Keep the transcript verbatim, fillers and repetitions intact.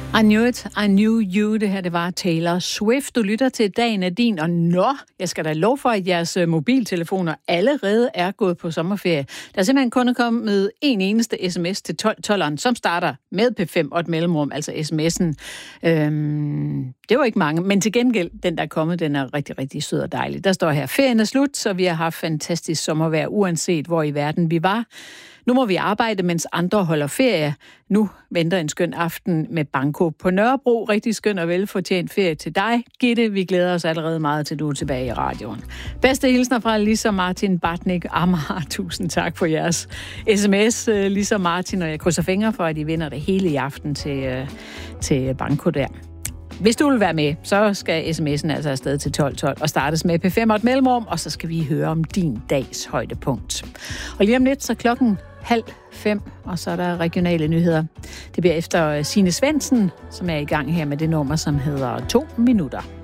I knew it, I knew you. Det her, det var Taylor Swift. Du lytter til Dagen er din, og nå, jeg skal da lov for, at jeres mobiltelefoner allerede er gået på sommerferie. Der er simpelthen kun kommet en eneste sms til tolv tolveren, som starter med P fem og et mellemrum, altså sms'en. Øhm, det var ikke mange, men til gengæld, den der er kommet, den er rigtig, rigtig sød og dejlig. Der står her, ferien er slut, så vi har haft fantastisk sommervejr, uanset hvor i verden vi var. Nu må vi arbejde, mens andre holder ferie. Nu venter en skøn aften med banko på Nørrebro. Rigtig skøn og velfortjent ferie til dig, Gitte. Vi glæder os allerede meget til, du er tilbage i radioen. Bedste hilsner fra Lisa Martin Bartnik Amager. Tusind tak for jeres sms, Lisa Martin, og jeg krydser fingre for, at I vinder det hele i aften til, til banko der. Hvis du vil være med, så skal sms'en altså afsted til tolv tolv og startes med P fem og et mellemrum, og så skal vi høre om din dags højdepunkt. Og lige om lidt, så klokken halv fem, og så er der regionale nyheder. Det bliver efter Signe Svendsen, som er i gang her med det nummer, som hedder to minutter.